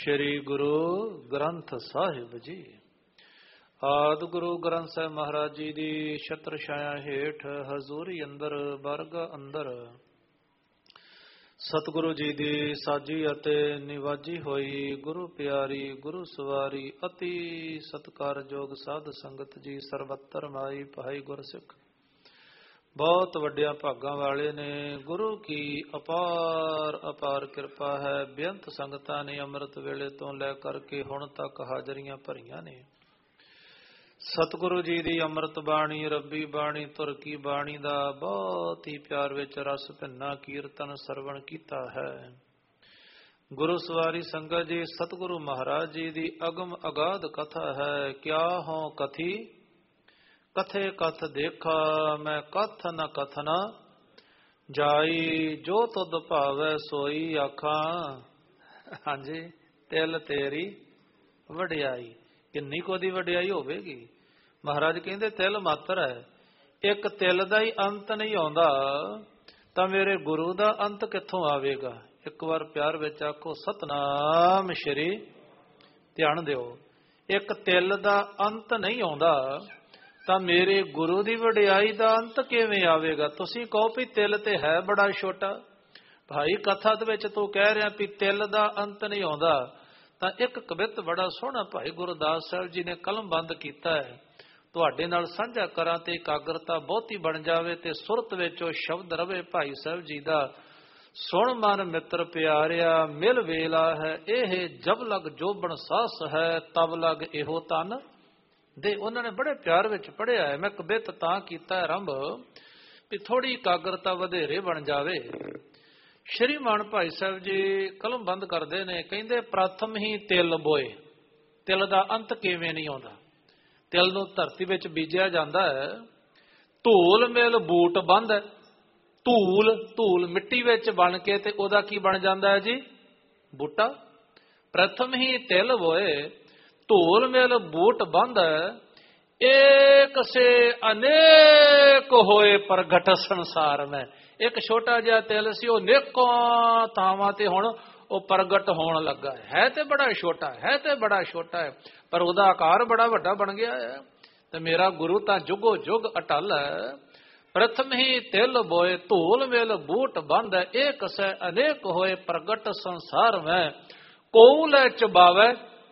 श्री गुरु ग्रंथ साहिब जी। आदि गुरु ग्रंथ साहिब महाराज जी दी छत्र छाया हेठ हजूरी अंदर बरग अंदर सतगुरु जी दी साजी अते निवाजी होई गुरु प्यारी गुरु सवारी अति सत्कारयोग साध संगत जी सर्वत्र माई भाई गुरसिख बहुत वड्डिया भागां वाले ने। गुरु की अपार अपार कृपा है। बेअंत संगतां ने अमृत वेले तो लै करके हुण तक हाजरियां भरियां ने। सतगुरु जी दी अमृत बाणी रब्बी बाणी तुर की बाणी दा बहुत ही प्यार विच रस भिन्ना कीर्तन सरवण कीता है। गुरु सवारी संगत जी सतगुरु महाराज जी दी अगम अगाध कथा है। क्या हों कथी कथे कथ देखा मैं कथ न कथना जाई जो तुद भावै सोई आखा। हाँ जी, तिल तेरी वडियाई। किन्नी को दी वडियाई होवेगी? महाराज कहते तिल मात्र है। एक तिल दा ही अंत नहीं आउंदा तां मेरे गुरु दा अंत कित्थों आवेगा? एक बार प्यार विच आखो सतनाम श्री। ध्यान दिओ, एक तिल दा अंत नहीं आउंदा ਤਾਂ ਮੇਰੇ ਗੁਰੂ ਦੀ ਵਡਿਆਈ ਦਾ ਅੰਤ ਕਿਵੇਂ ਆਵੇਗਾ? ਤੁਸੀਂ ਕਹੋ ਵੀ ਤਿਲ ਤੇ ਹੈ ਬੜਾ ਛੋਟਾ। ਭਾਈ ਕਥਾ ਦੇ ਵਿੱਚ ਤੂੰ ਕਹਿ ਰਿਹਾ ਵੀ ਤਿਲ ਦਾ ਅੰਤ ਨਹੀਂ ਆਉਂਦਾ, ਤਾਂ ਇੱਕ ਕਵਿਤ ਬੜਾ ਸੋਹਣਾ ਭਾਈ ਗੁਰਦਾਸ ਸਾਹਿਬ ਜੀ ਨੇ ਕਲਮਬੰਦ ਕੀਤਾ ਹੈ। ਤੁਹਾਡੇ ਨਾਲ ਸਾਂਝਾ ਕਰਾਂ ਤੇ ਇਕਾਗਰਤਾ ਬਹੁਤੀ ਬਣ ਜਾਵੇ ਤੇ ਸੁਰਤ ਵਿੱਚ ਉਹ ਸ਼ਬਦ ਰਵੇ ਭਾਈ ਸਾਹਿਬ ਜੀ ਦਾ। ਸੁਣ ਮਨ ਮਿੱਤਰ ਪਿਆਰਿਆ ਮਿਲ ਵੇਲਾ ਹੈ ਇਹ ਜਬ ਲਗ ਜੋਬਣ ਸਾਸ ਹੈ ਤਬ ਲਗ ਇਹੋ ਤਨ ਦੇ। ਉਹਨਾਂ ਨੇ ਬੜੇ ਪਿਆਰ ਵਿੱਚ ਪੜ੍ਹਿਆ ਹੈ। ਮੈਂ ਕਵਿਤ ਤਾਂ ਕੀਤਾ ਆਰੰਭ ਵੀ ਥੋੜੀ ਇਕਾਗਰਤਾ ਵਧੇਰੇ ਬਣ ਜਾਵੇ। ਸ਼੍ਰੀਮਾਨ ਭਾਈ ਸਾਹਿਬ ਜੀ ਕਲਮ ਬੰਦ ਕਰਦੇ ਨੇ, ਕਹਿੰਦੇ ਪ੍ਰਥਮ ਹੀ ਤਿਲ ਬੋਏ। ਤਿਲ ਦਾ ਅੰਤ ਕਿਵੇਂ ਨਹੀਂ ਆਉਂਦਾ? ਤਿਲ ਨੂੰ ਧਰਤੀ ਵਿੱਚ ਬੀਜਿਆ ਜਾਂਦਾ ਹੈ। ਧੂਲ ਮਿਲ ਬੂਟ ਬੰਦ ਹੈ। ਧੂਲ ਮਿੱਟੀ ਵਿੱਚ ਬਣ ਕੇ ਤੇ ਉਹਦਾ ਕੀ ਬਣ ਜਾਂਦਾ ਹੈ ਜੀ? ਬੂਟਾ। ਪ੍ਰਥਮ ਹੀ ਤਿਲ ਬੋਏ ਧੂਲ ਮਿਲ ਬੂਟ ਬੰਦ ਏਕ ਸੇ ਅਨੇਕ ਹੋਏ ਪ੍ਰਗਟ ਸੰਸਾਰ ਮੈਂ। ਇੱਕ ਛੋਟਾ ਜਿਹਾ ਤਿਲ ਸੀ, ਉਹ ਨੇਕਾਂ ਥਾਵਾਂ ਤੇ ਹੁਣ ਉਹ ਪ੍ਰਗਟ ਹੋਣ ਲੱਗਾ ਹੈ। ਤੇ ਬੜਾ ਛੋਟਾ ਹੈ, ਤੇ ਬੜਾ ਛੋਟਾ ਹੈ, ਪਰ ਉਹਦਾ ਆਕਾਰ ਬੜਾ ਵੱਡਾ ਬਣ ਗਿਆ ਹੈ। ਤੇ ਮੇਰਾ ਗੁਰੂ ਤਾਂ ਜੁਗੋ ਜੁਗ ਅਟਲ ਹੈ। ਪ੍ਰਥਮ ਹੀ ਤਿਲ ਬੋਏ ਧੂਲ ਮਿਲ ਬੂਟ ਬੰਦ ਏਕ ਸੇ ਅਨੇਕ ਹੋਏ ਪ੍ਰਗਟ ਸੰਸਾਰ ਮੈਂ। ਕੋਉ ਲੈ ਚਬਾਵੇ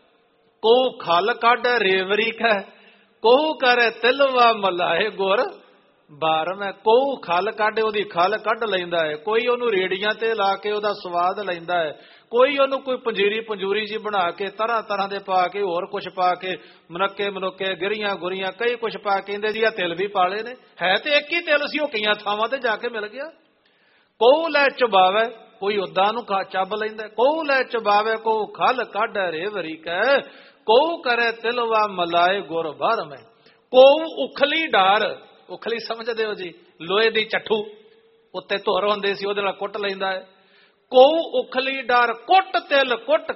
ਕੋਉ ਖਲ ਕੱਢ ਰੇਵਰੀ ਕਹਿ ਕੋਉ ਕਰੇ ਤਿਲਵਾ ਮਲਾਏ ਗੁਰ ਬਾਰ ਮੈਂ। ਕੋਉ ਖਲ ਕੱਢ, ਉਹਦੀ ਖਲ ਕੱਢ ਲੈਂਦਾ ਹੈ। ਕੋਈ ਉਹਨੂੰ ਰੇੜੀਆਂ ਤੇ ਲਾ ਕੇ ਉਹਦਾ ਸਵਾਦ ਲੈਂਦਾ ਹੈ। ਕੋਈ ਉਹਨੂੰ ਕੋਈ ਪੰਜੂਰੀ ਜੀ ਬਣਾ ਕੇ ਤਰ੍ਹਾਂ ਤਰ੍ਹਾਂ ਦੇ ਪਾ ਕੇ ਹੋਰ ਕੁਛ ਪਾ ਕੇ ਮਨੱਕੇ ਮਨੁੱਕੇ ਗਿਰੀਆਂ ਗੁਰੀਆਂ ਕਈ ਕੁਛ ਪਾ ਕੇ ਕਹਿੰਦੇ ਜੀ ਆ ਤਿਲ ਵੀ ਪਾਲੇ ਨੇ। ਹੈ ਤੇ ਇੱਕ ਹੀ ਤਿਲ ਸੀ, ਉਹ ਕਈਆਂ ਥਾਵਾਂ ਤੇ ਜਾ ਕੇ ਮਿਲ ਗਿਆ। ਕੋਉ ਲੈ ਚਬਾਵੇ, ਕੋਈ ਉਦਾਂ ਨੂੰ ਚੱਬ ਲੈਂਦਾ। ਕੋਉ ਲੈ ਚਬਾਵੇ ਕੋਉ ਖਲ ਕੱਢ ਰੇਵਰੀ ਕਹਿ ਕੋਉ ਕਰੇ ਤਿਲਵਾ ਮਲਾਏ ਗੁਰ ਭਰ ਮੈਂ। ਕੋਉ ਉਖਲੀ ਡਾਰ, ਉਖਲੀ ਸਮਝਦੇ ਹੋ ਜੀ, ਲੋਹੇ ਦੀ ਚੱਠੂ ਉੱਤੇ ਧੁਰ ਹੁੰਦੇ ਸੀ, ਉਹਦੇ ਨਾਲ ਕੁੱਟ ਲੈਂਦਾ ਹੈ। ਕੋਉ ਉਖਲੀ ਡਾਰ ਕੁੱਟ ਤਿਲ ਕੁੱਟ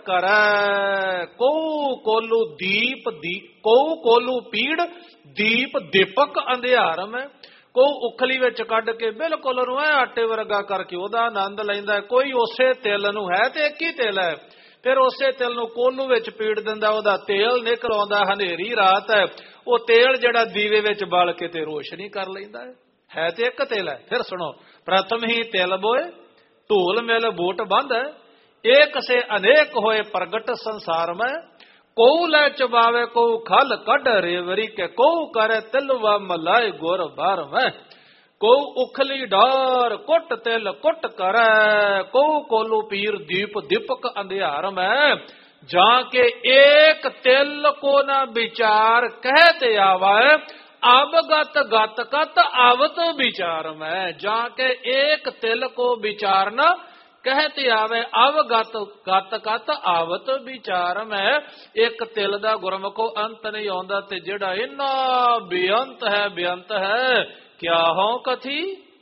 ਕਰੈ ਕੋਉ ਕੋਲੂ ਦੀਪ ਕੋਉ ਕੋਲੂ ਪੀੜ ਦੀਪ ਦੀਪਕ ਅੰਧਿਆਰ ਮੈਂ। ਕੋਉ ਉਖਲੀ ਵਿੱਚ ਕੱਢ ਕੇ ਬਿਲਕੁਲ ਉਹਨੂੰ ਐ ਆਟੇ ਵਰਗਾ ਕਰਕੇ ਉਹਦਾ ਆਨੰਦ ਲੈਂਦਾ। ਕੋਈ ਉਸੇ ਤਿਲ ਨੂੰ, ਹੈ ਤੇ ਇੱਕ ਹੀ ਤਿਲ ਹੈ, ਫਿਰ ਉਸੇ ਤਿਲ ਨੂੰ ਕੋਲੂ ਵਿੱਚ ਪੀੜ ਦਿੰਦਾ, ਉਹਦਾ ਤੇਲ ਨਿਕਲ ਆਉਂਦਾ। ਹਨੇਰੀ ਰਾਤ ਹੈ, ਉਹ ਤੇਲ ਜਿਹੜਾ ਦੀਵੇ ਵਿੱਚ ਬਾਲ ਕੇ ਤੇ ਰੋਸ਼ਨੀ ਕਰ ਲੈਂਦਾ ਹੈ। ਹੈ ਤੇ ਇੱਕ ਤਿਲ ਹੈ। ਫਿਰ ਸੁਣੋ, ਪ੍ਰਥਮ ਹੀ ਤਿਲ ਬੋਏ ਧੂਲ ਮਿਲ ਬੂਟ ਬੰਦ ਏਕ ਸੇ ਅਨੇਕ ਹੋਏ ਪ੍ਰਗਟ ਸੰਸਾਰ ਮੈਂ। ਕੋਉ ਲੈ ਚਬਾਵੇ ਕੋਉ ਖਲ ਕੱਢ ਰੇਵਰੀ ਕੇ ਕੋਉ ਕਰੇ ਤਿਲਵਾ ਮਲਾਏ ਗੁਰ ਭਰ ਮੈਂ। ਕੋਉ ਉਖਲੀ ਡਾਰ ਕੁੱਟ ਤਿਲ ਕੁੱਟ ਕਰੈ ਕੋਉ ਕੋਲੂ ਪੀਰ ਦੀਪ ਦੀਪਕ ਅੰਧਿਆਰ ਮੈਂ। ਜਾਂ ਕੇ ਏਕ ਤਿਲ ਕੋ ਨਾ ਵਿਚਾਰ ਕਹਿਤੇ ਆਵੈ ਅਬ ਗਤ ਗਤ ਕਤ ਆਵਤ ਵਿਚਾਰ ਮੈਂ। ਜਾਂ ਕੇ ਏਕ ਤਿਲ ਕੋ ਵਿਚਾਰ ਨਾ कहते आवे अवगत गत कत आवत विचार में। एक तिल दा गुरमुखो अंत नहीं आउंदा ते जिहड़ा इन्ना बेअंत है क्या हो कथी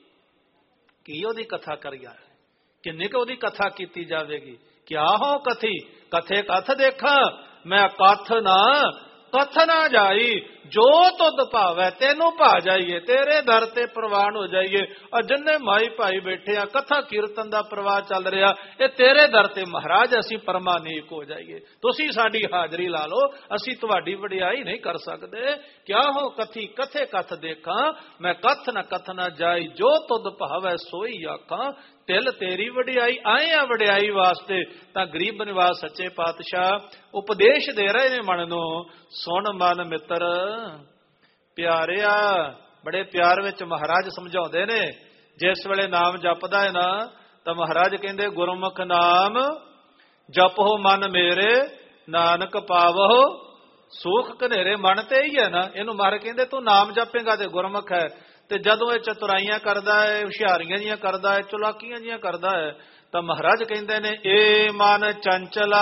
की ओदी कथा करिया किन्नी को ओदी कथा कीती जावेगी। क्या हो कथी कथे कथ देखा मैं कथ ना जाई ਜੋ ਤੁਧ ਭਾਵੈ, ਤੈਨੂੰ ਭਾ ਜਾਈਏ, ਤੇਰੇ ਦਰ ਤੇ ਪ੍ਰਵਾਨ ਹੋ ਜਾਈਏ। ਔਰ ਜਿੰਨੇ ਮਾਈ ਭਾਈ ਬੈਠੇ ਆ, ਕਥਾ ਕੀਰਤਨ ਦਾ ਪ੍ਰਵਾਹ ਚੱਲ ਰਿਹਾ, ਇਹ ਤੇਰੇ ਦਰ ਤੇ ਮਹਾਰਾਜ ਅਸੀਂ ਪਰਮਾਨੀਕ ਹੋ ਜਾਈਏ। ਤੁਸੀਂ ਸਾਡੀ ਹਾਜ਼ਰੀ ਲਾ ਲਓ, ਅਸੀਂ ਤੁਹਾਡੀ ਵਡਿਆਈ ਨਹੀਂ ਕਰ ਸਕਦੇ। ਕਿਆ ਹੋ ਕਥੀ ਕਥੇ ਕਥ ਦੇਖਾਂ, ਮੈਂ ਕਥ ਨ ਕਥ ਨ ਜਾਈ, ਜੋ ਤੁਧ ਭਾਵੈ ਸੋਈ ਆਖਾਂ। ਤਿਲ ਤੇਰੀ ਵਡਿਆਈ, ਆਏ ਆ ਵਡਿਆਈ ਵਾਸਤੇ। ਤਾਂ ਗਰੀਬ ਨਿਵਾਸ ਸੱਚੇ ਪਾਤਸ਼ਾਹ ਉਪਦੇਸ਼ ਦੇ ਰਹੇ ਨੇ ਮਨ ਨੂੰ। ਸੁਣ ਮਨ ਮਿੱਤਰ ਪਿਆਰਿਆ, ਬੜੇ ਪਿਆਰ ਵਿੱਚ ਮਹਾਰਾਜ ਸਮਝਾਉਂਦੇ ਨੇ। ਜਿਸ ਵੇਲੇ ਨਾਮ ਜਪਦਾ ਹੈ ਨਾ, ਤਾਂ ਮਹਾਰਾਜ ਕਹਿੰਦੇ ਗੁਰਮੁਖ ਨਾਮ ਜਪੋ ਮਨ ਮੇਰੇ, ਨਾਨਕ ਪਾਵੋ ਸੁਖ ਘਨੇਰੇ। ਮਨ ਤੇ ਹੀ ਹੈ ਨਾ, ਇਹਨੂੰ ਮਹਾਰਾਜ ਕਹਿੰਦੇ ਤੂੰ ਨਾਮ ਜਪੇਗਾ ਤੇ ਗੁਰਮੁਖ ਹੈ। ਤੇ ਜਦੋਂ ਇਹ ਚਤੁਰਾਈਆਂ ਕਰਦਾ ਹੈ, ਹੁਸ਼ਿਆਰੀਆਂ ਜੀਆਂ ਕਰਦਾ ਹੈ, ਚਲਾਕੀਆਂ ਜੀਆਂ ਕਰਦਾ ਹੈ, ਤਾਂ ਮਹਾਰਾਜ ਕਹਿੰਦੇ ਨੇ ਏ ਮਨ ਚੰਚਲਾ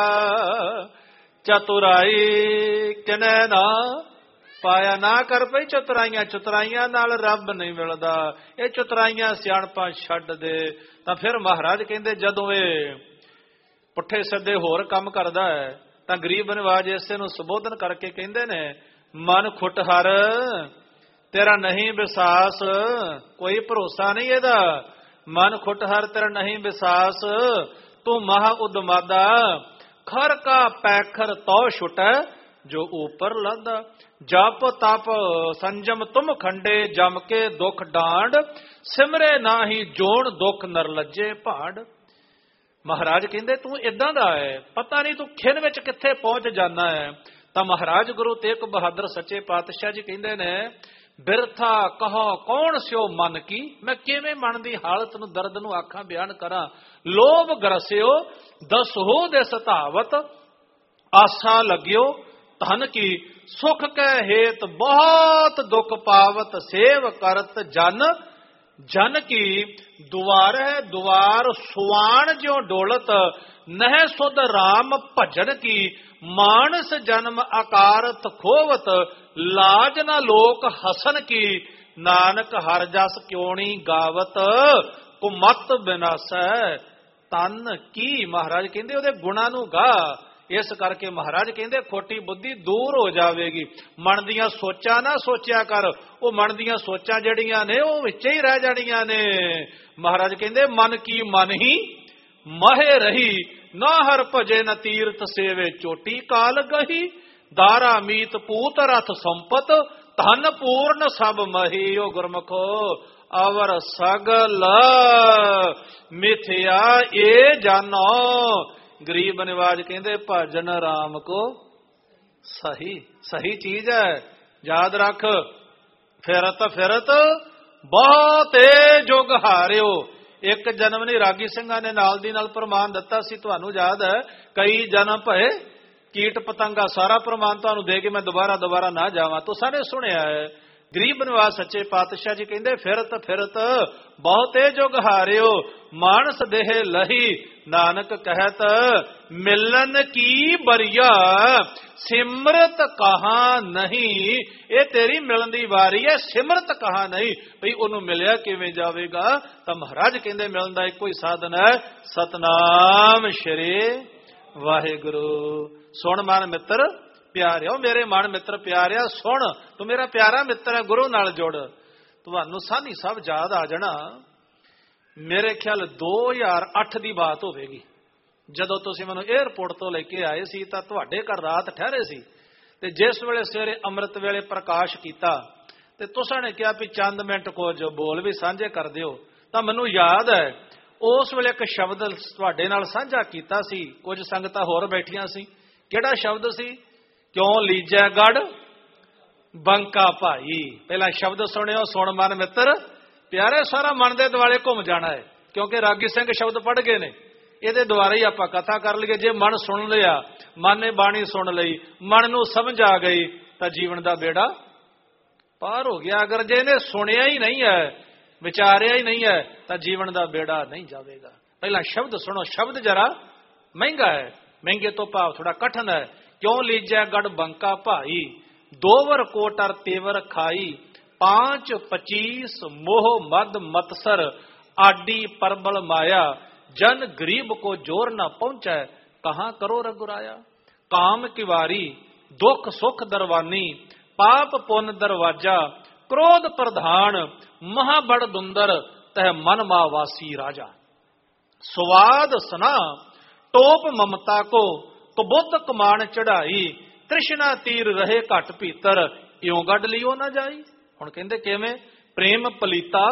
ਚਤੁਰਾਈ ਕਿਨੈ ਨਾ ਪਾਇਆ। ਨਾ ਕਰ ਪਈ ਚਤੁਰਾਈਆਂ, ਚਤੁਰਾਈਆਂ ਨਾਲ ਰੱਬ ਨਹੀਂ ਮਿਲਦਾ। ਇਹ ਚਤੁਰਾਈਆਂ ਸਿਆਣਪਾਂ ਛੱਡ ਦੇ। ਤਾਂ ਫਿਰ ਮਹਾਰਾਜ ਕਹਿੰਦੇ ਜਦੋਂ ਇਹ ਪੁੱਠੇ ਸਿੱਧੇ ਹੋਰ ਕੰਮ ਕਰਦਾ ਹੈ, ਤਾਂ ਗਰੀਬ ਨਿਵਾਜ ਇਸੇ ਨੂੰ ਸੰਬੋਧਨ ਕਰਕੇ ਕਹਿੰਦੇ ਨੇ ਮਨ ਖੁੱਟਹਰ ਤੇਰਾ ਨਹੀਂ ਵਿਸਾਸ, ਕੋਈ ਭਰੋਸਾ ਨਹੀਂ ਇਹਦਾ। ਮਨ ਖੁੱਟਹਰ ਤੇਰਾ ਨਹੀਂ ਵਿਸਾਸ, ਤੂੰ ਮਹਾ ਉਦਮਾਦਾ, ਖਰ ਕਾ ਪੈਖਰ ਤੋ ਛੁਟੈ ਜੋ ਉਪਰ ਲਾਦਾ। ਜਪ ਤਪ ਸੰਜਮ ਤੁਮ ਖੰਡੇ, ਜਮ ਕੇ ਦੁਖ ਡਾਂਡ, ਸਿਮਰੇ ਨਾਹੀ ਜੋਣ ਦੁਖ ਨਰ ਲੱਜੇ ਭਾਂਡ। ਮਹਾਰਾਜ ਕਹਿੰਦੇ ਤੂੰ ਇਦਾਂ ਦਾ ਹੈ, ਪਤਾ ਨਹੀਂ ਤੂੰ ਖਿੰਨ ਵਿੱਚ ਕਿੱਥੇ ਪਹੁੰਚ ਜਾਣਾ ਹੈ। ਤਾਂ ਮਹਾਰਾਜ ਗੁਰੂ ਤੇਗ ਬਹਾਦਰ ਸੱਚੇ ਪਾਤਸ਼ਾਹ ਜੀ ਕਹਿੰਦੇ ਨੇ ਬਿਰਥਾ ਕਹੋ ਕੌਣ ਸਿਓ ਮਨ ਕੀ, ਮੈਂ ਕਿਵੇਂ ਮਨ ਦੀ ਹਾਲਤ ਨੂੰ ਦਰਦ ਨੂੰ ਆਖਾਂ ਬਿਆਨ ਕਰਾਂ। ਲੋਭ ਗਰਸਿਓ ਦਸਹੋ ਦੇ ਸਤਾਵਤ, ਆਸਾ ਲਗਿਓ ਧਨ ਕੀ, ਸੁਖ ਕੈ ਹੇਤ ਬਹੁਤ ਦੁਖ ਪਾਵਤ, ਸੇਵ ਕਰਤ ਜਨ ਜਨ ਕੀ। ਦੁਆਰ ਹੈ ਦੁਆਰ ਸੁਆਣ ਜਿਉ ਡੋਲਤ, ਨਹਿ ਸੁਧ ਰਾਮ ਭਜਨ ਕੀ। ਮਾਨਸ ਜਨਮ ਆਕਾਰਤ ਖੋਵਤ, ਲਾਜ ਨਾ ਲੋਕ ਹਸਨ ਕੀ। ਨਾਨਕ ਹਰ ਜਸ ਕਿਉਣੀ ਗਾਵਤ, ਕੁਮਤ ਬਿਨਾਸੈ ਤਨ ਕੀ। ਮਹਾਰਾਜ ਕਹਿੰਦੇ ਉਹਦੇ ਗੁਣਾਂ ਨੂੰ ਗਾ। ਇਸ ਕਰਕੇ ਮਹਾਰਾਜ ਕਹਿੰਦੇ ਖੋਟੀ ਬੁੱਧੀ ਦੂਰ ਹੋ ਜਾਵੇਗੀ। ਮਨ ਦੀਆਂ ਸੋਚਾਂ ਨਾ ਸੋਚਿਆ ਕਰ, ਉਹ ਮਨ ਦੀਆਂ ਸੋਚਾਂ ਜਿਹੜੀਆਂ ਨੇ ਉਹ ਵਿੱਚ ਹੀ ਰਹਿ ਜਾਣੀਆਂ ਨੇ। ਮਹਾਰਾਜ ਕਹਿੰਦੇ ਮਨ ਕੀ ਮਨ ਹੀ ਮਹੇ ਰਹੀ, ਨਾ ਹਰ ਭਜੇ ਨ ਤੀਰਥ ਸੇਵੇ ਚੋਟੀ ਕਾਲ ਗਹੀ। ਦਾਰਾ ਮੀਤ ਪੂਤ ਰਥ ਸੰਪਤ, ਧਨ ਪੂਰਨ ਸਭ ਮਹੀ। ਉਹ ਗੁਰਮਖੋ ਅਵਰ ਸਗਲ ਮਿਥਿਆ ਇਹ ਜਾਨੋ। ਗਰੀਬ ਨਿਵਾਜ ਕਹਿੰਦੇ ਭਜਨ ਰਾਮ ਕੋ ਸਹੀ, ਸਹੀ ਚੀਜ਼ ਹੈ, ਯਾਦ ਰੱਖ। ਫਿਰਤ ਫਿਰਤ ਬਹੁਤੇ ਜੁਗ ਹਾਰਿਓ। ਇੱਕ ਜਨਮ ਨਹੀਂ, ਰਾਗੀ ਸਿੰਘਾਂ ਨੇ ਨਾਲ ਦੀ ਨਾਲ ਪ੍ਰਮਾਣ ਦਿੱਤਾ ਸੀ, ਤੁਹਾਨੂੰ ਯਾਦ ਹੈ। ਕਈ ਜਨਮ ਭਏ ਕੀਟ ਪਤੰਗਾ, ਸਾਰਾ ਪ੍ਰਮਾਣ ਤੁਹਾਨੂੰ ਦੇ ਕੇ ਮੈਂ ਦੁਬਾਰਾ ਨਾ ਜਾਵਾਂ। ਤੁਸਾਂ ਨੇ ਸੁਣਿਆ ਹੈ। ਗਰੀਬ ਨਿਵਾਸ ਸੱਚੇ ਪਾਤਸ਼ਾਹ ਜੀ ਕਹਿੰਦੇ ਫਿਰਤ ਫਿਰਤ ਬਹੁਤੇ ਜੁਗ ਹਾਰਿਓ, ਮਾਨਸ ਦੇਹ ਲਹੀ। ਨਾਨਕ ਕਹਿਤ ਮਿਲਨ ਕੀ ਬਰੀਆ, ਸਿਮਰਤ ਕਹਾ ਨਹੀਂ। ਇਹ ਤੇਰੀ ਮਿਲਣ ਦੀ ਵਾਰੀ ਹੈ, ਸਿਮਰਤ ਕਹਾ ਨਹੀਂ। ਭਈ ਉਹਨੂੰ ਮਿਲਿਆ ਕਿਵੇਂ ਜਾਵੇਗਾ? ਤਾਂ ਮਹਾਰਾਜ ਕਹਿੰਦੇ ਮਿਲਣ ਦਾ ਇੱਕੋ ਹੀ ਸਾਧਨ ਹੈ, ਸਤਨਾਮ ਸ਼੍ਰੀ ਵਾਹਿਗੁਰੂ। ਸੁਣ ਮਨ ਮਿੱਤਰ ਪਿਆਰਿਓ, ਮੇਰੇ ਮਨ ਮਿੱਤਰ ਪਿਆਰਿਆ ਸੁਣ, ਤੂੰ ਮੇਰਾ ਪਿਆਰਾ ਮਿੱਤਰ ਹੈ, ਗੁਰੂ ਨਾਲ ਜੁੜ। ਤੁਹਾਨੂੰ ਸਾਨੀ ਸਭ ਯਾਦ ਆ ਜਾਣਾ। ਮੇਰੇ ਖਿਆਲ 2008 ਦੀ ਬਾਤ ਹੋਵੇਗੀ, ਜਦੋਂ ਤੁਸੀਂ ਮੈਨੂੰ 에ਅਰਪੋਰਟ ਤੋਂ ਲੈ ਕੇ ਆਏ ਸੀ, ਤਾਂ ਤੁਹਾਡੇ ਘਰ ਰਾਤ ਠਹਿਰੇ ਸੀ। ਤੇ ਜਿਸ ਵੇਲੇ ਸਵੇਰੇ ਅੰਮ੍ਰਿਤ ਵੇਲੇ ਪ੍ਰਕਾਸ਼ ਕੀਤਾ, ਤੇ ਤੁਸਾਂ ਨੇ ਕਿਹਾ ਵੀ ਚੰਦ ਮਿੰਟ ਕੁਝ ਬੋਲ ਵੀ ਸਾਂਝੇ ਕਰ ਦਿਓ। ਤਾਂ ਮੈਨੂੰ ਯਾਦ ਹੈ ਉਸ ਵੇਲੇ ਇੱਕ ਸ਼ਬਦ ਤੁਹਾਡੇ ਨਾਲ ਸਾਂਝਾ ਕੀਤਾ ਸੀ। ਕੁਝ ਸੰਗਤਾਂ ਹੋਰ ਬੈਠੀਆਂ ਸੀ। ਕਿਹੜਾ ਸ਼ਬਦ ਸੀ? ਕਿਉਂ ਲੀਜੈ ਗੜ ਬੰਕਾ ਭਾਈ। ਪਹਿਲਾਂ ਸ਼ਬਦ ਸੁਣਿਓ, ਸੁਣ ਮਨ ਮਿੱਤਰ ਪਿਆਰੇ। ਸਾਰਾ ਮਨ ਦੇ ਦੁਆਲੇ ਘੁੰਮ ਜਾਣਾ ਹੈ, ਕਿਉਂਕਿ ਰਾਗੀ ਸਿੰਘ ਸ਼ਬਦ ਪੜ੍ਹ ਗਏ ਨੇ। ਇਹਦੇ ਦੁਆਰਾ ਹੀ ਆਪਾਂ ਕਥਾ ਕਰ ਲਈਏ। ਜੇ ਮਨ ਸੁਣ ਲਿਆ, ਮਨ ਨੇ ਬਾਣੀ ਸੁਣ ਲਈ, ਮਨ ਨੂੰ ਸਮਝ ਆ ਗਈ, ਤਾਂ ਜੀਵਨ ਦਾ ਬੇੜਾ ਪਾਰ ਹੋ ਗਿਆ। ਅਗਰ ਜੇ ਇਹਨੇ ਸੁਣਿਆ ਹੀ ਨਹੀਂ ਹੈ, ਵਿਚਾਰਿਆ ਹੀ ਨਹੀਂ ਹੈ, ਤਾਂ ਜੀਵਨ ਦਾ ਬੇੜਾ ਨਹੀਂ ਜਾਵੇਗਾ। ਪਹਿਲਾਂ ਸ਼ਬਦ ਸੁਣੋ। ਸ਼ਬਦ ਜਰਾ ਮਹਿੰਗਾ ਹੈ, ਮਹਿੰਗੇ ਤੋਂ ਭਾਵ ਥੋੜਾ ਕਠਨ ਹੈ। ਕਿਉਂ ਲੀਜੈ ਗੜ ਬੰਕਾ ਭਾਈ, ਦੋਵਰ ਕੋਟਰ ਤੇਵਰ ਖਾਈ। 5-25 ਮੋਹ ਮਦ ਮਤਸਰ, ਆਡੀ ਪਰਬਲ ਮਾਇਆ। ਜਨ ਗਰੀਬ ਕੋ ਜੋਰ ਨਾ ਪਹੁੰਚੈ, ਕਹਾਂ ਕਰੋ ਰਗੁਰਾਇਆ। ਕਾਮ ਕਿਵਾਰੀ ਦੁਖ ਸੁਖ ਦਰਵਾਨੀ, ਪਾਪ ਪੁੰਨ ਦਰਵਾਜਾ, क्रोध प्रधान, महाबड़ दुंदर, तह मन मावासी राजा। स्वाद सना टोप ममता को, कबुत कमान चढ़ाई, तृष्णा तीर रहे घट भीतर, इयों गढ़ लियो ना जाई। हुण कहंदे किवें? प्रेम पलीता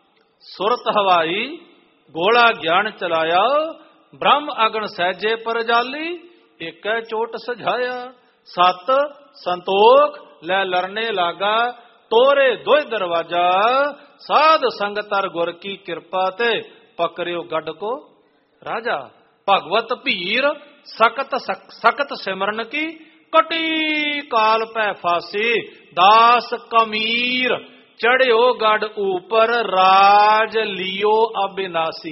सुरत हवाई, गोला ज्ञान चलाया, ब्रह्म अगन सहजे पर जाली, एक चोट सझाया। सत संतोख लै लरने लागा, तोरे दोय दरवाजा, साध संगतर गुर की कृपा ते, पकड़ियो गढ़ को राजा। भगवत भीर सकत सकत सिमरन की, कटी काल पै फांसी, दास कमीर चढ़ियो गढ़ ऊपर, राज लियो अविनाशी।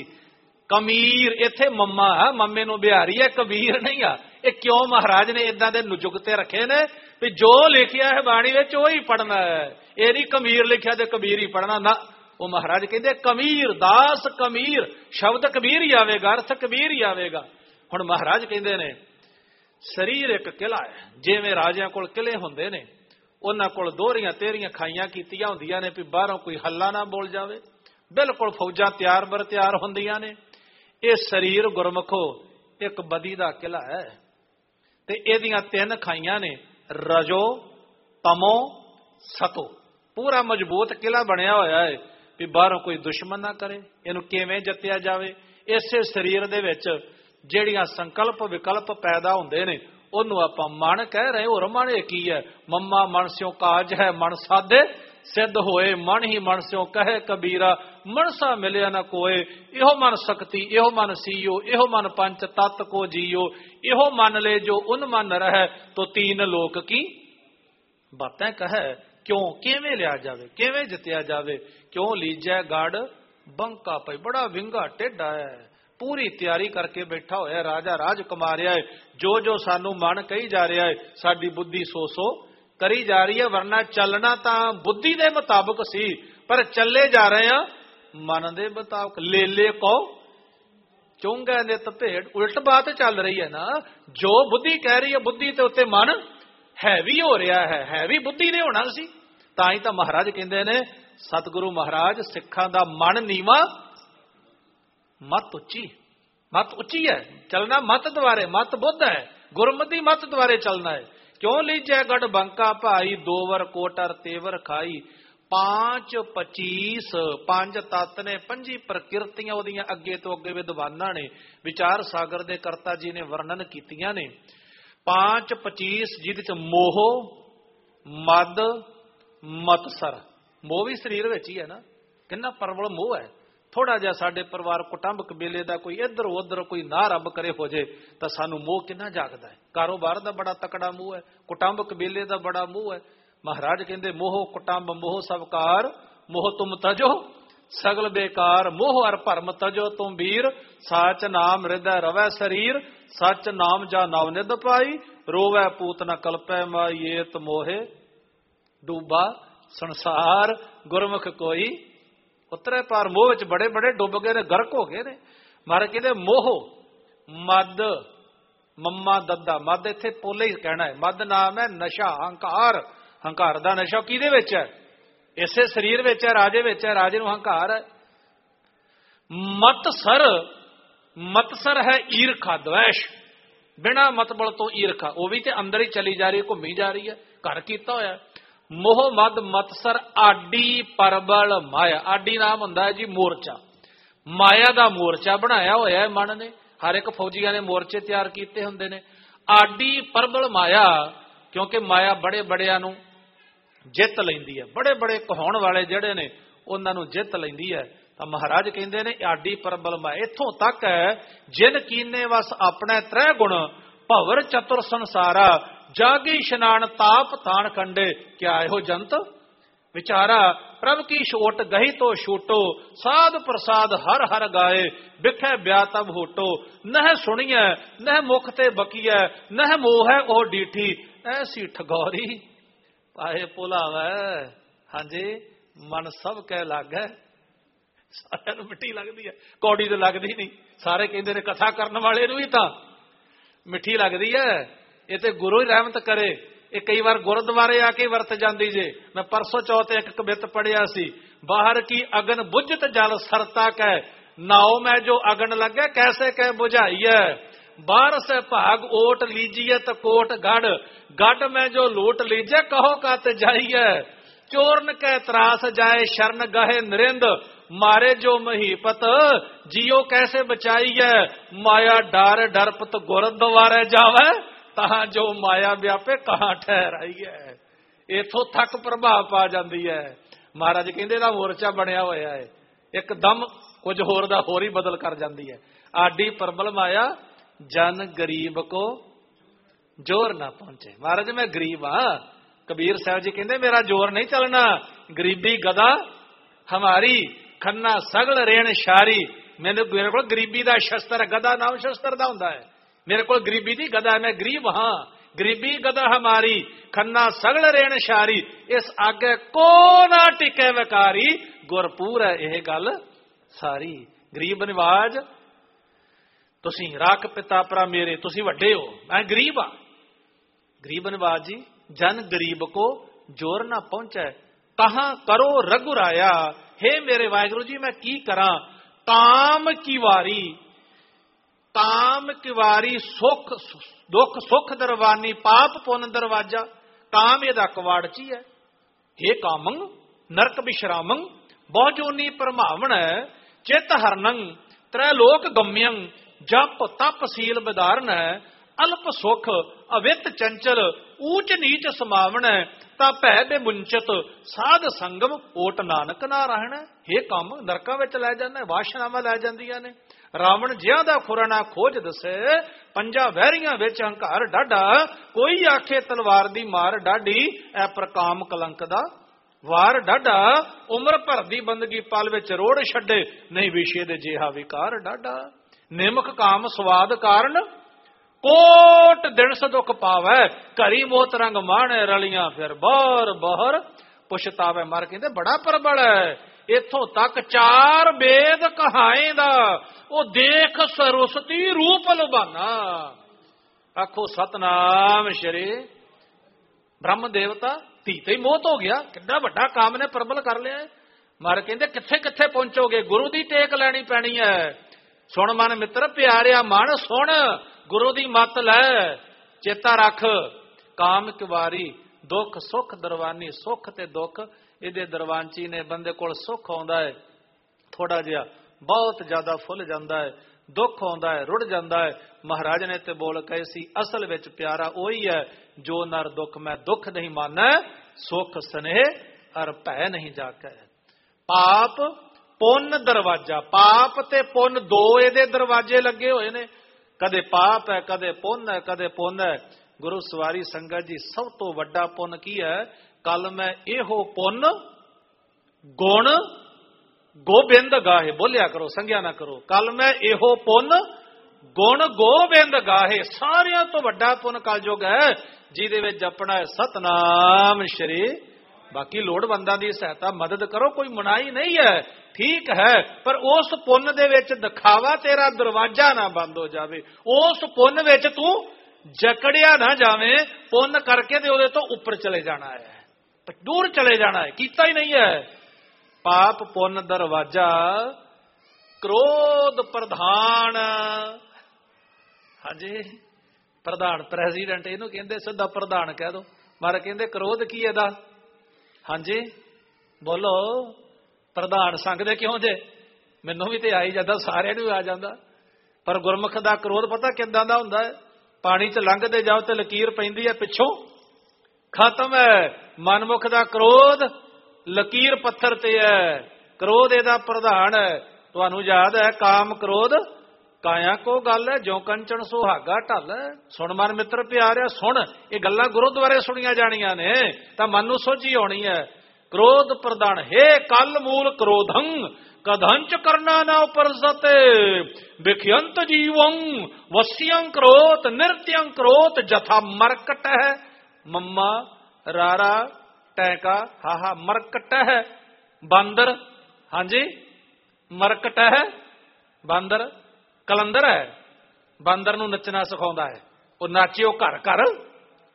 कमीर इत्थे मम्मा है, मम्मे नूं बिहारी है, कबीर नहीं आ। ये क्यों महाराज ने इदां दे नुजुगते रखे ने भी जो लिखिया है बाणी विच ओही पढ़ना है, ये नहीं कबीर लिखिया ते कबीर ही पढ़ना ना। वो महाराज कहते कबीर, दास कबीर, शब्द कबीर ही आवेगा, अर्थ कबीर ही आवेगा। हुण महाराज कहते ने शरीर एक किला है, जिवें राजियां कोल किले हुंदे ने, उन्हां कोल दोहरियां तेहरियां खाइयां कीतियां हुंदियां ने भी बाहरों कोई हल्ला ना बोल जावे, बिल्कुल फौजां तैयार बर तैयार हुंदियां ने। ये शरीर गुरमुखो एक बदी दा किला है, ते इहदियां तीन खाइयां ने, रजो तमो सतो। पूरा मजबूत किला बनया होया है भी बाहरों कोई दुश्मन ना करे। इहनूं किवें जित्तिया जावे? इसे शरीर दे विच जिहड़ियां संकल्प विकल्प पैदा हुंदे ने ओनूं आपां मन कह रहे, होर मन की है? मम्मा मन स्यों काज है, मन साधे सिद्ध होए, मन ही मन स्यों कहे कबीरा, मनसा मिलिया न कोय। इहो मन शक्ति, इहो मन सीयो, इहो मन पंच तत्त को जियो, इहो मन ले जो उन मन रहे, तो तीन लोक की बातें कहे। क्यों किवें लिया जावे, किवें जितिया जावे? क्यों लीजै गढ़ बंका पई। बड़ा विंगा टेढ़ा है, पूरी तैयारी करके बैठा होया राजा, राज कमा रहा है। जो जो सानू मन कही जा रहा है, साडी बुद्धि सो सो करी जा रही है। वरना चलना तां बुद्धि दे मुताबिक सी, पर चले जा रहे हैं मन दे मुताबिक। ले ले को चुंगा नित भेड़, उल्ट बात चल रही है ना। जो बुद्धि कह रही है, बुद्धि ते उत्ते मन हैवी हो रहा है भी बुद्धि ने होना सी। तां ही तां महाराज कहंदे ने, सतगुरु महाराज सिखां दा मन नीवा, मत उच्ची। मत उच्ची है, चलना मत द्वारे, मत बुद्ध है, गुरमति मत द्वारे चलना है। क्यों लीजै गढ़ बंका भाई, दोवर कोटर तेवर खाई। 5-25 पंज तत्त ने, 5 प्रकृतियां ओदियां अगे तो अगे विद्वानां ने, विचार सागर दे करता जी ने वर्णन कीतियां ने। 5-25 जिहदे च मोह, मद, मत्सर। मोह भी शरीर विच ही है ना, किन्ना प्रबल मोह है। थोड़ा जिहा साडे परिवार कुटुंब कबीले दा कोई इधर उधर कोई ना रब करे हो जाए तो सानू मोह किन्ना जागदा है। कारोबार दा बड़ा तकड़ा मोह है, कुटुंब कबीले दा बड़ा मोह है। महाराज कहंदे मोह कुटुंब मोह सबकार, मोह तुम तजो सगल बेकार। मोह अर भरम तजो तुम वीर, साच नाम हृदय रवै शरीर। सच नाम जा नवनिध पाई, रोवै पूत न कल्पै माई। एत मोहे डूबा संसार, गुरमुख कोई उतरे पार। मोह विच बड़े बड़े डुब गए ने, गर्क हो गए ने। महाराज कहते मोह, मद, मम्मा दद्दा। मद इत्थे पोले ही कहना है, मद नाम है नशा, हंकार। हंकार दा नशा किहदे विच है? इसे शरीर विच है, राजे विच है, राजे नूं हंकार है। मत्सर, मत्सर है ईरखा द्वेष, बिना मतबल तो ईरखा, वो भी ते अंदर ही चली जा रही है, घूमी जा रही है, घर कीता होया। मोह मद मत्सर आडी परबल माया। आडी नाम हुंदा है जी मोर्चा, माया दा मोर्चा बनाया होया है मन ने। हर एक फौजिया ने मोर्चे तैयार कीते हुंदे ने। आडी परबल माया, क्योंकि माया बड़े बड़िया नूं जित लैंदी है, बड़े बड़े कहाउण वाले जिहड़े ने उन्हां नूं जित लैंदी है। तो महाराज कहते हैं आडी परबल माया। इत्थों तक है, जिन कीने वस अपने त्रै गुण, भवर चतुर संसारा। जागी स्नान ताप तान कंडे, क्या हो जंत विचारा। प्रभ की छोट गही तो छूटो, साध प्रसाद हर हर गाए। बिखे ब्या तब होटो, नह सुनिए नह मुख ते बकीए। नह मोह है ओ डीठी, ऐसी ठगौरी पाए पुलावै। हाँ जी, मन सब कह लागै। सारिਆਂ ਨੂੰ मिट्टी लगती है, कौड़ी तो लगती नहीं। सारे कहते ने कथा करने वाले भी तो मिट्टी लगती है। ये तो गुरु ही रहमत करे, ਇਹ ਕਈ ਵਾਰ ਗੁਰਦੁਆਰੇ ਆ ਕੇ ਵਰਤ ਜਾਂਦੀ ਜੇ। ਮੈਂ ਪਰਸੋਂ ਚੌਥ ਇੱਕ ਕਵਿਤ ਪੜਿਆ ਸੀ, ਬਾਹਰ ਕੀ ਅਗਨ ਬੁਝਤ ਜਲ ਸਰਤਾ ਕੈ, ਨਾਉ ਮੈਂ ਜੋ ਅਗਨ ਲੱਗੇ ਕੈਸੇ ਕੈ ਬੁਝਾਈਐ। ਬਾਹਰ ਸੇ ਭਾਗ ਓਟ ਲੀਜੀਏ त कोट गढ़, गढ़ में जो लूट लीजिए कहो कत जाइए। चोरन के त्रास जाए शरण गहे नरिंद, मारे जो महीपत जियो कैसे बचाइए। माया डार डरपत गुरद्वारे जावे, तहां जो माया व्यापे कहां ठहराइए। इथों तक प्रभाव पा जाती है। महाराज कहते ना मोर्चा बनया होया है, एकदम कुछ होर दा होर ही बदल कर जाती है। आडी प्रबल माया जन गरीब को जोर ना पहुंचे। महाराज मैं गरीब हाँ, कबीर साहब जी कहते मेरा जोर नहीं चलना, गरीबी गदा हमारी, खन्ना सगल रेण शारी। मेरे को गरीबी का शस्त्र है, गदा नाम शस्त्र का होंदा है, मेरे को गरीबी की गदा है, मैं गरीब हाँ। गरीबी गदा हमारी, खन्ना सगल रेण शारी, इस आगे को ना टिके विकारी, गुरपुर है यह गल सारी। गरीब निवाज तुसी राख पिता भरा मेरे, तुसी वड्डे हो, मैं गरीब हाँ। गरीब निवाज जी जन गरीब को जोर ना पहुंचे, कहां करो रघुराया। हे मेरे वाहिगुरु जी मैं की करा। काम की वारी, काम की वारी सुख दुख सुख दरवानी, पाप पुन दरवाजा। काम एदा कवाड़ची है। हे कामंग नरक विश्रामंग, बहुजोनी परमावण, चित हरनंग त्रैलोक गम्यंग, जप तप सील बधारण। अल्प सुख अवित चंचल, ऊच नीच समावण, ता भै बेमुंचत साध संगम, ओट नानक नारायण। हे काम नरकां विच लै जांदा, वासनावां लै जांदियां ने। रावण जिहां दा खुराना खोज दसे, पंजा वैरियां विच हंकार डाढा, कोई आखे तलवार दी मार डाढी, ऐ प्रकाम कलंक दा वार डाढा। उम्र भर दी बंदगी पल विच रोड़ छड्डे, नहीं विशे दे जिहा विकार डाढा। निमक काम स्वाद कारण, कोट दिन सदुख पावै, घरी मोत रंग माणे रलियां फिर बार बाहर पुछतावे। मर कहते बड़ा प्रबल है, इथों तक चार वेद कहाएंदा, ओ देख सरुसती रूप लुभाना। आखो सतनाम श्री ब्रह्म देवता धी ते मौत हो गया, कितना बड़ा काम ने प्रबल कर लिया। मर कहते किथे किथे पहुंचोगे, गुरु दी टेक लैनी पैनी है। सुन मन मित्र प्यारिया मन सुन, गुरु दी मत लै, चेता रख। काम किवारी दुख सुख दरवानी, सुख ते दुख इहदे दरवानची ने। बंदे कोल सुख आउंदा है थोड़ा जिहा, बहुत ज्यादा फुल जांदा है, दुख आउंदा है रुड़ जांदा है। महाराज ने ते बोल कहे सी, असल विच प्यारा ओही है, जो नर दुख मैं दुख नहीं मानै, सुख स्नेह अर भै नहीं जाकै। पाप पुन दरवाजा, पाप ते पुन दो इहदे दरवाजे लगे होए ने। कदे पाप है, कदे पुन है, कदे पुन है। गुरु सवारी संगत जी सब तो वड्डा पुन की है, कल मैं एहो पुन गुण गोबिंद गाहे। बोलिया करो, संज्ञा ना करो। कल मैं एहो पुन गुण गोबिंद गाहे। सारियां तो वड्डा पुन कलयुग है, जिहदे विच जपना है सतनाम श्री। बाकी लोड़वंदां दी सहायता मदद करो, कोई मनाही नहीं है, ठीक है, पर उस पुन दे विच दिखावा तेरा दरवाजा ना बंद हो जावे। उस पुन विच तू जकड़िया ना जावे, पुन करके ते उहदे तो उपर चले जाना है, दूर चले जाना है, कीता ही नहीं है। पाप पुन दरवाजा, क्रोध प्रधान। हाँ जी, प्रधान प्रेसिडेंट इहनूं कहंदे, सीधा प्रधान कह दो। मारे कहंदे क्रोध की इहदा? हाँ जी बोलो, प्रधान संगदे क्यों जे? मैनूं भी ते आई जांदा, सारिआं नूं आ जांदा, पर गुरमुख दा क्रोध पता किदां दा हुंदा है? पानी च लंघदे जाओ ते लकीर पैंदी है पिछों, खत्म है। मनमुख दा क्रोध लकीर पत्थर ते है, क्रोध इहदा प्रधान है। तुहानूं याद है काम क्रोध काया को गल है, जो कंचन सुहागा ढल। सुन मन मित्र प्यारिया सुन, ये गल्लां गुरुद्वारे सुनिया जानियां ने तां मन नूं सोझी आउणी है। क्रोध प्रधान, हे कल मूल क्रोधं कदंच करना ना उपरसते, विख्यंत जीवं वस्यं क्रोध नृत्यं क्रोध जथा मरकट है। मम्मा रारा टैका हाहा मरकट है बंदर। हाँ जी मरकट है बंदर, कलंदर है, बंदर नूं नचना सिखाउंदा है। वो नाचियो घर घर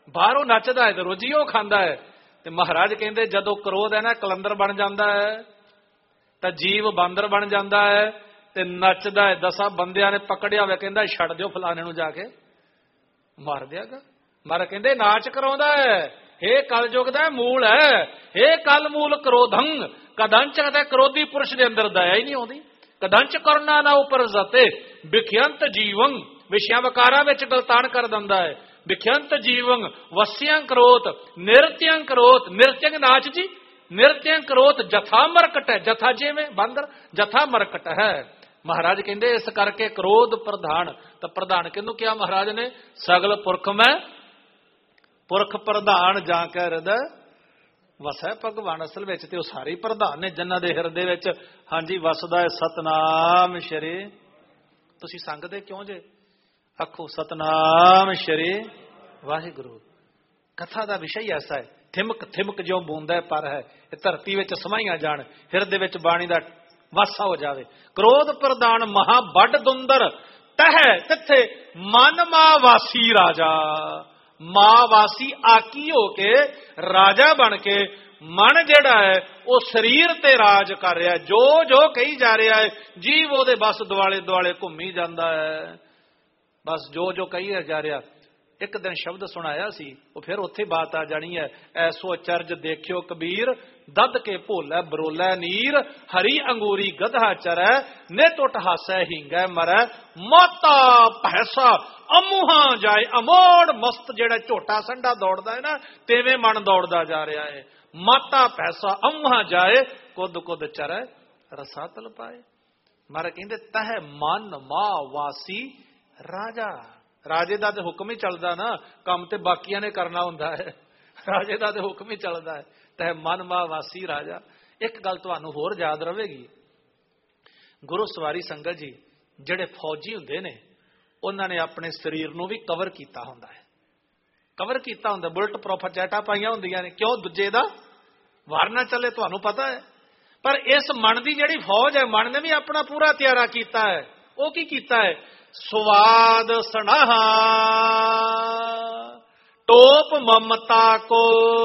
ਬਾਹਰੋਂ ਨੱਚਦਾ ਹੈ ਤੇ ਰੋਜੀ ਉਹ ਖਾਂਦਾ ਹੈ। ਤੇ ਮਹਾਰਾਜ ਕਹਿੰਦੇ ਜਦੋਂ ਕ੍ਰੋਧ ਹੈ ਨਾ ਕਲੰਦਰ ਬਣ ਜਾਂਦਾ ਹੈ, ਤਾਂ ਜੀਵ ਬਾਂਦਰ ਬਣ ਜਾਂਦਾ ਹੈ ਤੇ ਨੱਚਦਾ ਹੈ। 10 ਬੰਦਿਆਂ ਨੇ ਪਕੜਿਆ ਹੋਇਆ, ਕਹਿੰਦਾ ਛੱਡ ਦਿਓ ਫਲਾਣੇ ਨੂੰ, ਜਾ ਕੇ ਮਾਰ ਦਿਆਗਾ। ਮਹਾਰਾਜ ਕਹਿੰਦੇ ਨਾਚ ਕਰਾਉਂਦਾ ਹੈ। ਇਹ ਕਲਯੁਗ ਦਾ ਮੂਲ ਹੈ। ਇਹ ਕਲ ਮੂਲ ਕ੍ਰੋਧੰ, ਕਦੰਚ ਕਦੇ ਕ੍ਰੋਧੀ ਪੁਰਸ਼ ਦੇ ਅੰਦਰ ਦਇਆ ਹੀ ਨਹੀਂ ਆਉਂਦੀ। ਕਦੰਚ ਕਰਨਾ ਨਾ ਉਪਰ ਜ਼ਤੇ ਵਿਖਿਅੰਤ ਜੀਵੰ, ਵਿਸ਼ਿਆਂ ਵਕਾਰਾਂ ਵਿੱਚ ਗਲਤਾਨ ਕਰ ਦਿੰਦਾ ਹੈ। ਵਿਖਿਅੰਤ ਜੀਵੰ ਵਸਿਆਂ ਕਰੋਤ ਨਿਰਤਿਆਂ ਕਰੋਤ, ਨਿਰਤਿਆਂ ਨਾਚ ਜੀ, ਨਿਰਤਿਆਂ ਕਰੋਤ ਜਥਾ ਮਰਕਟ ਹੈ। ਜਥਾ ਜਿਵੇਂ ਬਾਂਦਰ, ਜਥਾ ਮਰਕਟ ਹੈ। ਮਹਾਰਾਜ ਕਹਿੰਦੇ ਇਸ ਕਰਕੇ ਕ੍ਰੋਧ ਪ੍ਰਧਾਨ। ਤਾਂ ਪ੍ਰਧਾਨ ਕਿਹਨੂੰ ਕਿਹਾ ਮਹਾਰਾਜ ਨੇ? ਸਗਲ ਪੁਰਖ ਮੈਂ ਪੁਰਖ ਪ੍ਰਧਾਨ ਜਾਂ ਕਹਿ ਹਿਰਦੈ ਵਸੈ ਭਗਵਾਨ। ਅਸਲ ਵਿੱਚ ਤੇ ਉਹ ਸਾਰੇ ਪ੍ਰਧਾਨ ਨੇ ਜਿਨ੍ਹਾਂ ਦੇ ਹਿਰਦੇ ਵਿੱਚ ਹਾਂਜੀ ਵਸਦਾ ਹੈ ਸਤਨਾਮ ਸ਼੍ਰੀ। ਤੁਸੀਂ ਸੰਗਦੇ ਕਿਉਂ ਜੇ? ਆਖੋ ਸਤਨਾਮ ਸ਼੍ਰੀ ਵਾਹਿਗੁਰੂ। ਕਥਾ ਦਾ ਵਿਸ਼ਾ ਹੀ ਐਸਾ ਹੈ, ਥਿਮਕ ਥਿਮਕ ਜਿਉਂ ਬੂੰਦਾ ਪਰ ਹੈ, ਇਹ ਧਰਤੀ ਵਿੱਚ ਸਮਾਈਆਂ ਜਾਣ, ਹਿਰਦੇ ਵਿੱਚ ਬਾਣੀ ਦਾ ਵਾਸਾ ਹੋ ਜਾਵੇ। ਕ੍ਰੋਧ ਪ੍ਰਧਾਨ ਮਹਾ ਵੱਡ ਦੁੰਦਰ ਤਹਿ ਤਿੱਥੇ ਮਨ ਮਾਵਾਸੀ ਰਾਜਾ। ਮਾਵਾਸੀ ਆਕੀ ਹੋ ਕੇ ਰਾਜਾ ਬਣ ਕੇ ਮਨ ਜਿਹੜਾ ਹੈ ਉਹ ਸਰੀਰ ਤੇ ਰਾਜ ਕਰ ਰਿਹਾ। ਜੋ ਜੋ ਕਹੀ ਜਾ ਰਿਹਾ ਹੈ ਜੀਵ ਉਹਦੇ ਬਸ ਦੁਆਲੇ ਦੁਆਲੇ ਘੁੰਮੀ ਜਾਂਦਾ ਹੈ। ਬਸ ਜੋ ਜੋ ਕਹੀ ਜਾ ਰਿਹਾ। ਇੱਕ ਦਿਨ ਸ਼ਬਦ ਸੁਣਾਇਆ ਸੀ, ਉਹ ਫਿਰ ਉੱਥੇ ਬਾਤ ਆ ਜਾਣੀ ਹੈ। ਐਸੋ ਅਚਰਜ ਦੇਖਿਓ ਕਬੀਰ ਦੱਦ ਕੇ ਭੋਲੇ ਬਰੋਲੇ ਨੀਰ, ਹਰੀ ਅੰਗੂਰੀ ਗਧਾ ਚਰੈ ਨੇ ਟੁੱਟ ਹਾਸੈ ਹੀਂਗੈ ਮਰੈ, ਮਾਤਾ ਭੈਸਾ ਅਮੂਹਾਂ ਜਾਏ। ਅਮੋੜ ਮਸਤ ਜਿਹੜਾ ਝੋਟਾ ਸੰਡਾ ਦੌੜਦਾ ਹੈ ਨਾ, ਤੇਵੇਂ ਮਨ ਦੌੜਦਾ ਜਾ ਰਿਹਾ ਹੈ। ਮਾਤਾ ਭੈਸਾ ਅਮੂਹਾਂ ਜਾਏ, ਕੁੱਦ ਕੁੱਦ ਚਰੈ ਰਸਾ ਤਲ ਪਾਏ। ਮਾਰਾ ਕਹਿੰਦੇ ਤਹਿ ਮਨ ਮਾ ਵਾਸੀ ਰਾਜਾ। ਰਾਜੇ ਦਾ ਤੇ ਹੁਕਮ ਹੀ ਚੱਲਦਾ ਨਾ, ਕੰਮ ਤੇ ਬਾਕੀਆਂ ਨੇ ਕਰਨਾ ਹੁੰਦਾ ਹੈ। ਰਾਜੇ ਦਾ ਤੇ ਹੁਕਮ ਹੀ ਚੱਲਦਾ ਹੈ। ਤਹਿ ਮਨ ਮਾ ਵਾਸੀ ਰਾਜਾ। ਇੱਕ ਗੱਲ ਤੁਹਾਨੂੰ ਹੋਰ ਯਾਦ ਰਹੇਗੀ, ਗੁਰੂ ਸਵਾਰੀ ਸੰਗਤ ਜੀ ਜਿਹੜੇ ਫੌਜੀ ਹੁੰਦੇ ਨੇ ਉਹਨਾਂ ਨੇ ਆਪਣੇ ਸਰੀਰ ਨੂੰ ਵੀ ਕਵਰ ਕੀਤਾ ਹੁੰਦਾ ਹੈ। ਕਵਰ ਕੀਤਾ ਹੁੰਦਾ, ਬੁਲਟ ਪ੍ਰੂਫ ਜੈਟਾਂ ਪਾਈਆਂ ਹੁੰਦੀਆਂ ਨੇ। ਕਿਉਂ? ਦੂਜੇ ਦਾ ਵਾਰ ਨਾ ਚੱਲੇ, ਤੁਹਾਨੂੰ ਪਤਾ ਹੈ। ਪਰ ਇਸ ਮਨ ਦੀ ਜਿਹੜੀ ਫੌਜ ਹੈ, ਮਨ ਨੇ ਵੀ ਆਪਣਾ ਪੂਰਾ ਤਿਆਰਾ ਕੀਤਾ ਹੈ। ਉਹ ਕੀ ਕੀਤਾ ਹੈ? ਸਵਾਦ ਸਨਾਹਾ ਟੋਪ ਮਮਤਾ ਕੋ,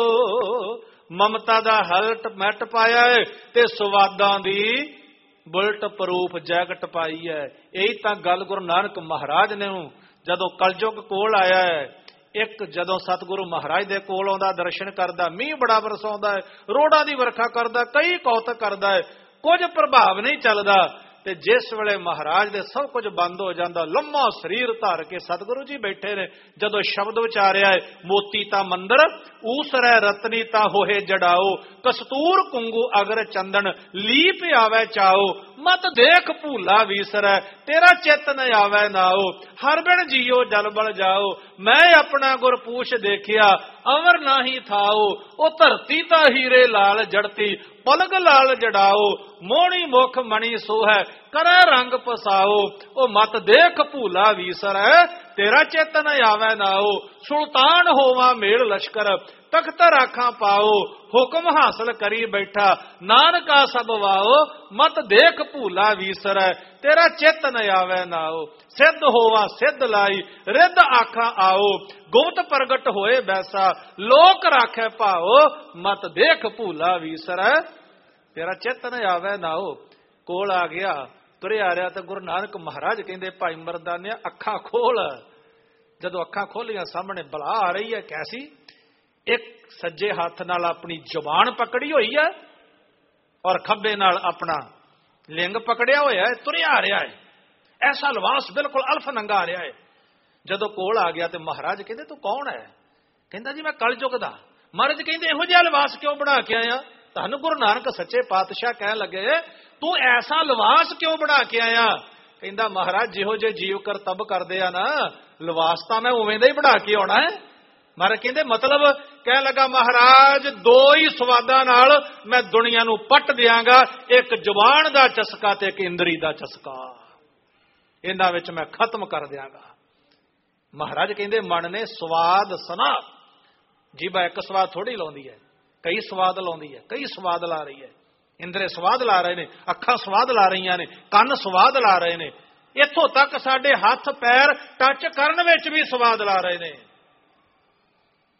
ਮਮਤਾ ਦਾ ਹਲਟ ਮੈਟ ਪਾਇਆ ਹੈ ਤੇ ਸਵਾਦਾਂ ਦੀ ਬੁਲਟ ਪ੍ਰੂਫ ਜੈਕਟ ਪਾਈ ਹੈ। ਇਹੀ ਤਾਂ ਗੱਲ ਗੁਰੂ ਨਾਨਕ ਮਹਾਰਾਜ ਨੇ ਜਦੋਂ ਕਲਯੁਗ ਕੋਲ ਆਇਆ ਹੈ, ਇੱਕ ਜਦੋਂ ਸਤਿਗੁਰੂ ਮਹਾਰਾਜ ਦੇ ਕੋਲ ਆਉਂਦਾ, ਦਰਸ਼ਨ ਕਰਦਾ, ਮੀਂਹ ਬੜਾ ਬਰਸਾਉਂਦਾ ਹੈ, ਰੋੜਾਂ ਦੀ ਵਰਖਾ ਕਰਦਾ, ਕਈ ਕੌਤਕ ਕਰਦਾ ਹੈ, ਕੁਝ ਪ੍ਰਭਾਵ ਨਹੀਂ ਚੱਲਦਾ। ਤੇ ਜਿਸ ਵੇਲੇ ਮਹਾਰਾਜ ਦੇ ਸਭ ਕੁਝ ਬੰਦ ਹੋ ਜਾਂਦਾ, ਲੰਮਾ ਸਰੀਰ ਧਾਰ ਕੇ ਸਤਿਗੁਰੂ ਜੀ ਬੈਠੇ ਨੇ, ਜਦੋਂ ਸ਼ਬਦ ਵਿਚਾਰਿਆ ਹੈ, ਮੋਤੀ ਤਾਂ ਮੰਦਰ ਊਸਰੈ ਰਤਨੀ ਤਾਂ ਹੋਏ ਜੜਾਓ, ਕਸਤੂਰ ਕੁੰਗੂ ਅਗਰ ਚੰਦਨ ਲੀਪ ਆਵੇ ਚਾਓ, ਮਤ ਦੇਖ ਭੂਲਾ ਵੀਸਰੈ ਤੇਰਾ ਚਿੱਤ ਨ ਆਵੇ ਨਾਓ, ਹਰ ਬਿਨ ਜੀਓ ਜਲ ਬਲ ਜਾਓ, ਮੈਂ ਆਪਣਾ ਗੁਰ ਪੂਛ ਦੇਖਿਆ ਅਵਰ ਨਾਹੀ ਥਾਓ, ਉਹ ਧਰਤੀ ਤਾਂ ਹੀਰੇ ਲਾਲ ਜੜਤੀ ਪਲਗ ਲਾਲ ਜੜਾਓ, ਮੋਹਣੀ ਮੁਖ ਮਣੀ ਸੋਹੈ ਕਰੈ ਰੰਗ ਪਸਾਓ, ਉਹ ਮਤ ਦੇਖ ਭੂਲਾ ਵੀਸਰੈ ਤੇਰਾ ਚਿੱਤ ਨ ਆਵੇ ਨਾਓ, ਸੁਲਤਾਨ ਹੋਵਾ ਮੇਲ ਲਸ਼ਕਰ ਤਖਤ ਰਾਖਾਂ ਪਾਓ, ਹੁਕਮ ਹਾਸਲ ਕਰੀ ਬੈਠਾ ਨਾਨਕਾ ਸਭ ਵਾਓ, ਮਤ ਦੇਖ ਭੂਲਾ ਵੀਸਰੈ ਤੇਰਾ ਚਿੱਤ ਨ ਆਵੇ ਨਾਓ, ਸਿੱਧ ਹੋਵਾ ਸਿੱਧ ਲਾਈ ਰਿੱਧ ਆਖਾਂ ਆਓ, ਗੁਪਤ ਪ੍ਰਗਟ ਹੋਏ ਬੈਸਾ ਲੋਕ ਰਾਖੈ ਭਾਓ, ਮਤ ਦੇਖ ਭੂਲਾ ਵੀਸਰੈ ਤੇਰਾ ਚਿੱਤ ਨ ਆਵੇ ਨਾਓ। ਕੋਲ ਆ ਗਿਆ, ਤੁਰੇ ਆ ਰਿਹਾ ਤਾਂ ਗੁਰੂ ਨਾਨਕ ਮਹਾਰਾਜ ਕਹਿੰਦੇ ਭਾਈ ਮਰਦਾਨੇ ਅੱਖਾਂ ਖੋਲ। ਜਦੋਂ ਅੱਖਾਂ ਖੋਲੀਆਂ ਸਾਹਮਣੇ ਬਲਾ ਆ ਰਹੀ ਹੈ ਕੈਸੀ, ਇੱਕ ਸੱਜੇ ਹੱਥ ਨਾਲ ਆਪਣੀ ਜ਼ੁਬਾਨ ਪਕੜੀ ਹੋਈ ਹੈ ਔਰ ਖੱਬੇ ਨਾਲ ਆਪਣਾ ਲਿੰਗ ਪਕੜਿਆ ਹੋਇਆ ਹੈ, ਤੁਰਿਆ ਆ ਰਿਹਾ ਹੈ। ਐਸਾ ਲਿਬਾਸ ਬਿਲਕੁਲ ਅਲਫ ਨੰਗਾ ਆ ਰਿਹਾ ਹੈ। ਜਦੋਂ ਕੋਲ ਆ ਗਿਆ ਤੇ ਮਹਾਰਾਜ ਕਹਿੰਦੇ ਤੂੰ ਕੌਣ ਹੈ? ਕਹਿੰਦਾ ਜੀ ਮੈਂ ਕਲਯੁਗ ਦਾ। ਮਹਾਰਾਜ ਕਹਿੰਦੇ ਇਹੋ ਜਿਹਾ ਲਿਬਾਸ ਕਿਉਂ ਬਣਾ ਕੇ ਆਇਆ? ਤੁਹਾਨੂੰ ਗੁਰੂ ਨਾਨਕ ਸੱਚੇ ਪਾਤਸ਼ਾਹ ਕਹਿਣ ਲੱਗੇ ਤੂੰ ਐਸਾ ਲਿਬਾਸ ਕਿਉਂ ਬਣਾ ਕੇ ਆਇਆ? ਕਹਿੰਦਾ ਮਹਾਰਾਜ ਜਿਹੋ ਜਿਹੇ ਜੀਵ ਕਰਤੱਵ ਕਰਦੇ ਆ ਨਾ, ਲਿਬਾਸ ਤਾਂ ਮੈਂ ਉਵੇਂ ਦਾ ਹੀ ਬਣਾ ਕੇ ਆਉਣਾ ਹੈ। ਮਹਾਰਾਜ ਕਹਿੰਦੇ ਮਤਲਬ? ਕਹਿਣ ਲੱਗਾ ਮਹਾਰਾਜ ਦੋ ਹੀ ਸਵਾਦਾਂ ਨਾਲ ਮੈਂ ਦੁਨੀਆ ਨੂੰ ਪੱਟ ਦਿਆਂਗਾ, ਇੱਕ ਜ਼ੁਬਾਨ ਦਾ ਚਸਕਾ ਤੇ ਇੱਕ ਇੰਦਰੀ ਦਾ ਚਸਕਾ, ਇਹਨਾਂ ਵਿੱਚ ਮੈਂ ਖਤਮ ਕਰ ਦਿਆਂਗਾ। ਮਹਾਰਾਜ ਕਹਿੰਦੇ ਮਨ ਨੇ ਸਵਾਦ ਸਨਾ, ਜੀਭਾ ਇੱਕ ਸਵਾਦ ਥੋੜੀ ਲਾਉਂਦੀ ਹੈ, ਕਈ ਸਵਾਦ ਲਾਉਂਦੀ ਹੈ, ਕਈ ਸਵਾਦ ਲਾ ਰਹੀ ਹੈ। ਇੰਦਰੇ ਸਵਾਦ ਲਾ ਰਹੇ ਨੇ, ਅੱਖਾਂ ਸਵਾਦ ਲਾ ਰਹੀਆਂ ਨੇ, ਕੰਨ ਸਵਾਦ ਲਾ ਰਹੇ ਨੇ, ਇੱਥੋਂ ਤੱਕ ਸਾਡੇ ਹੱਥ ਪੈਰ ਟੱਚ ਕਰਨ ਵਿੱਚ ਵੀ ਸਵਾਦ ਲਾ ਰਹੇ ਨੇ।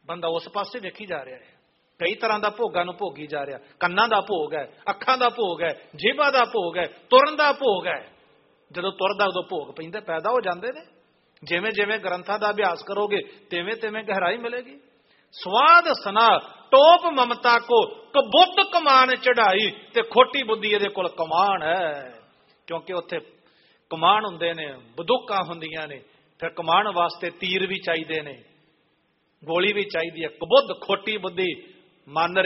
ਬੰਦਾ ਉਸ ਪਾਸੇ ਵੇਖੀ ਜਾ ਰਿਹਾ ਹੈ। ਕਈ ਤਰ੍ਹਾਂ ਦਾ ਭੋਗਾਂ ਨੂੰ ਭੋਗੀ ਜਾ ਰਿਹਾ। ਕੰਨਾਂ ਦਾ ਭੋਗ ਹੈ, ਅੱਖਾਂ ਦਾ ਭੋਗ ਹੈ, ਜੇਬਾਂ ਦਾ ਭੋਗ ਹੈ, ਤੁਰਨ ਦਾ ਭੋਗ ਹੈ। ਜਦੋਂ ਤੁਰਦਾ ਉਦੋਂ ਭੋਗ ਪੈਂਦੇ ਪੈਦਾ ਹੋ ਜਾਂਦੇ ਨੇ। ਜਿਵੇਂ ਜਿਵੇਂ ਗ੍ਰੰਥਾਂ ਦਾ ਅਭਿਆਸ ਕਰੋਗੇ ਤਿਵੇਂ ਤਿਵੇਂ ਗਹਿਰਾਈ ਮਿਲੇਗੀ। ਸਵਾਦ ਸਨਾ ਟੋਪ ਮਮਤਾ ਕੋ ਕਬੁੱਤ ਕਮਾਨ ਚੜਾਈ, ਤੇ ਖੋਟੀ ਬੁੱਧੀ ਇਹਦੇ ਕੋਲ ਕਮਾਨ ਹੈ। ਕਿਉਂਕਿ ਉੱਥੇ ਕਮਾਨ ਹੁੰਦੇ ਨੇ, ਬੰਦੂਕਾਂ ਹੁੰਦੀਆਂ ਨੇ, ਫਿਰ ਕਮਾਨ ਵਾਸਤੇ ਤੀਰ ਵੀ ਚਾਹੀਦੇ ਨੇ, ਗੋਲੀ ਵੀ ਚਾਹੀਦੀ ਹੈ। ਕਬੁੱਧ ਖੋਟੀ ਬੁੱਧੀ ਮੰਨ